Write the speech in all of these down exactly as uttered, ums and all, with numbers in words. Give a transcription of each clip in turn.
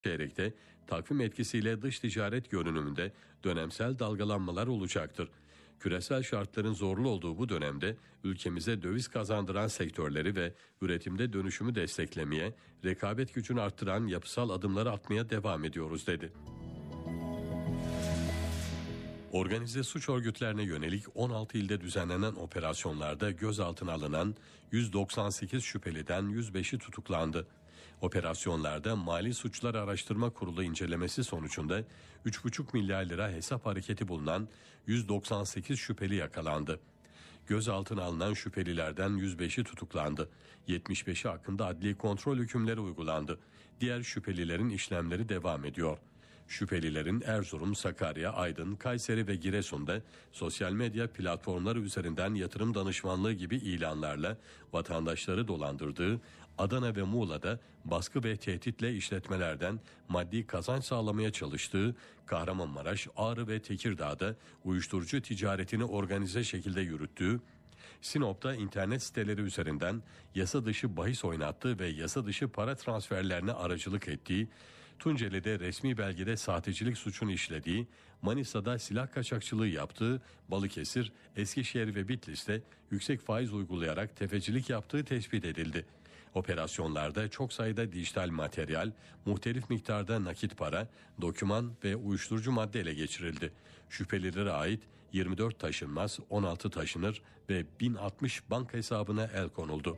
çeyrekte takvim etkisiyle dış ticaret görünümünde dönemsel dalgalanmalar olacaktır. Küresel şartların zorlu olduğu bu dönemde ülkemize döviz kazandıran sektörleri ve üretimde dönüşümü desteklemeye, rekabet gücünü arttıran yapısal adımları atmaya devam ediyoruz dedi. Organize suç örgütlerine yönelik on altı ilde düzenlenen operasyonlarda gözaltına alınan yüz doksan sekiz şüpheliden yüz beşi tutuklandı. Operasyonlarda Mali Suçlar Araştırma Kurulu incelemesi sonucunda üç buçuk milyar lira hesap hareketi bulunan yüz doksan sekiz şüpheli yakalandı. Gözaltına alınan şüphelilerden yüz beşi tutuklandı. yetmiş beşi hakkında adli kontrol hükümleri uygulandı. Diğer şüphelilerin işlemleri devam ediyor. Şüphelilerin Erzurum, Sakarya, Aydın, Kayseri ve Giresun'da sosyal medya platformları üzerinden yatırım danışmanlığı gibi ilanlarla vatandaşları dolandırdığı, Adana ve Muğla'da baskı ve tehditle işletmelerden maddi kazanç sağlamaya çalıştığı, Kahramanmaraş, Ağrı ve Tekirdağ'da uyuşturucu ticaretini organize şekilde yürüttüğü, Sinop'ta internet siteleri üzerinden yasa dışı bahis oynattığı ve yasa dışı para transferlerine aracılık ettiği, Tunceli'de resmi belgede sahtecilik suçunu işlediği, Manisa'da silah kaçakçılığı yaptığı, Balıkesir, Eskişehir ve Bitlis'te yüksek faiz uygulayarak tefecilik yaptığı tespit edildi. Operasyonlarda çok sayıda dijital materyal, muhtelif miktarda nakit para, doküman ve uyuşturucu madde ele geçirildi. Şüphelilere ait yirmi dört taşınmaz, on altı taşınır ve bin altmış banka hesabına el konuldu.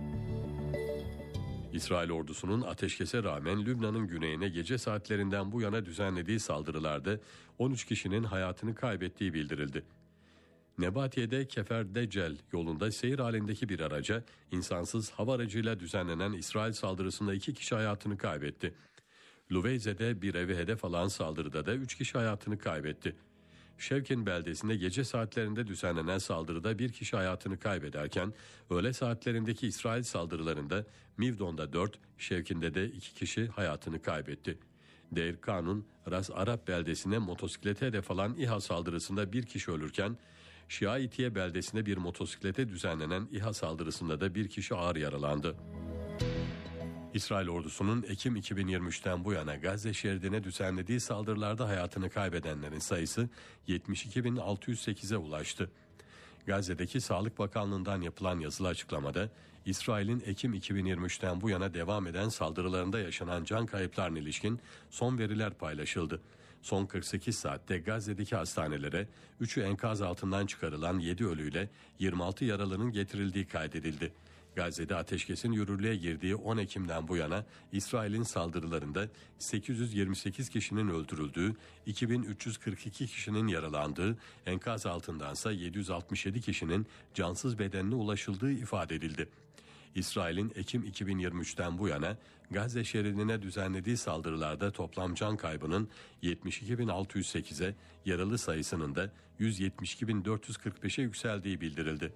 İsrail ordusunun ateşkese rağmen Lübnan'ın güneyine gece saatlerinden bu yana düzenlediği saldırılarda on üç kişinin hayatını kaybettiği bildirildi. Nebatiye'de Kefer Decel yolunda seyir halindeki bir araca insansız hava aracıyla düzenlenen İsrail saldırısında iki kişi hayatını kaybetti. Lüveyze'de bir eve hedef alan saldırıda da üç kişi hayatını kaybetti. Şevkin beldesinde gece saatlerinde düzenlenen saldırıda bir kişi hayatını kaybederken öğle saatlerindeki İsrail saldırılarında Mivdon'da dört, Şevkin'de de iki kişi hayatını kaybetti. Deir Kanun, Ras Arap beldesine motosiklete hedef alan İHA saldırısında bir kişi ölürken Şia-İtiye beldesinde bir motosiklete düzenlenen İHA saldırısında da bir kişi ağır yaralandı. İsrail ordusunun Ekim iki bin yirmi üçten bu yana Gazze şeridine düzenlediği saldırılarda hayatını kaybedenlerin sayısı yetmiş iki bin altı yüz sekize ulaştı. Gazze'deki Sağlık Bakanlığı'ndan yapılan yazılı açıklamada İsrail'in Ekim iki bin yirmi üçten bu yana devam eden saldırılarında yaşanan can kayıplarına ilişkin son veriler paylaşıldı. Son kırk sekiz saatte Gazze'deki hastanelere üçü enkaz altından çıkarılan yedi ölüyle yirmi altı yaralının getirildiği kaydedildi. Gazze'de ateşkesin yürürlüğe girdiği on Ekim'den bu yana İsrail'in saldırılarında sekiz yüz yirmi sekiz kişinin öldürüldüğü, iki bin üç yüz kırk iki kişinin yaralandığı, enkaz altındansa yedi yüz altmış yedi kişinin cansız bedenine ulaşıldığı ifade edildi. İsrail'in Ekim iki bin yirmi üçten bu yana Gazze şeridine düzenlediği saldırılarda toplam can kaybının yetmiş iki bin altı yüz sekize, yaralı sayısının da yüz yetmiş iki bin dört yüz kırk beşe yükseldiği bildirildi.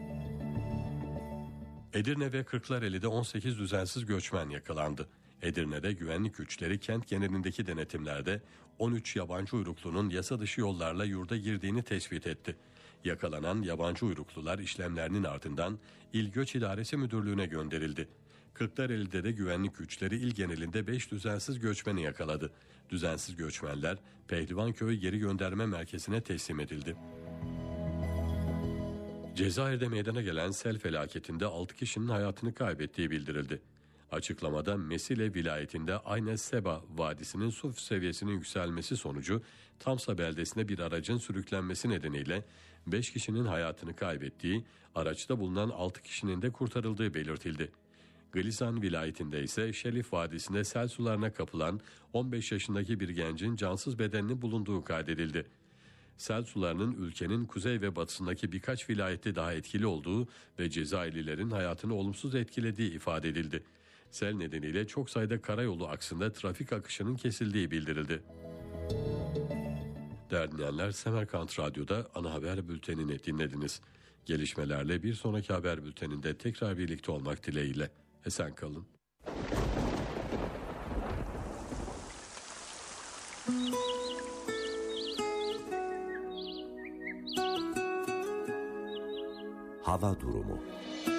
Edirne ve Kırklareli'de on sekiz düzensiz göçmen yakalandı. Edirne'de güvenlik güçleri kent genelindeki denetimlerde on üç yabancı uyruklunun yasa dışı yollarla yurda girdiğini tespit etti. Yakalanan yabancı uyruklular işlemlerinin ardından İl Göç İdaresi Müdürlüğü'ne gönderildi. Kırklareli'de de güvenlik güçleri il genelinde beş düzensiz göçmeni yakaladı. Düzensiz göçmenler Pehlivanköy Geri Gönderme Merkezi'ne teslim edildi. Cezayir'de meydana gelen sel felaketinde altı kişinin hayatını kaybettiği bildirildi. Açıklamada Mesile vilayetinde Ayne Seba Vadisi'nin su seviyesinin yükselmesi sonucu Tamsa beldesine bir aracın sürüklenmesi nedeniyle beş kişinin hayatını kaybettiği, araçta bulunan altı kişinin de kurtarıldığı belirtildi. Glizan vilayetinde ise Şerif Vadisi'nde sel sularına kapılan on beş yaşındaki bir gencin cansız bedeninin bulunduğu kaydedildi. Sel sularının ülkenin kuzey ve batısındaki birkaç vilayette daha etkili olduğu ve Cezayirlilerin hayatını olumsuz etkilediği ifade edildi. Sel nedeniyle çok sayıda karayolu aksında trafik akışının kesildiği bildirildi. Değerli dinleyenler, Semerkant Radyo'da ana haber bültenini dinlediniz. Gelişmelerle bir sonraki haber bülteninde tekrar birlikte olmak dileğiyle. Esen kalın. Hava durumu.